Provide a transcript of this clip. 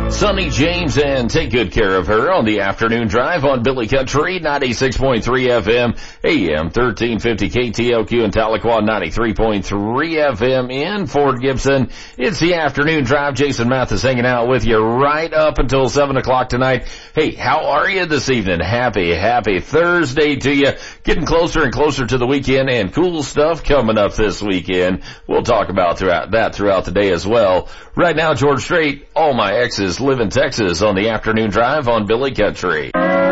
Sonny James and Take Good Care of Her on the afternoon drive on Billy Country, 96.3 FM, AM 1350 KTLQ in Tahlequah, 93.3 FM in Fort Gibson. It's the afternoon drive. Jason Mathis hanging out with you right up until 7 o'clock tonight. Hey, how are you this evening? Happy Thursday to you. Getting closer and closer to the weekend and cool stuff coming up this weekend. We'll talk about throughout the day as well. Right now, George Strait, All My Exes Live in Texas on the afternoon drive on Billy Country.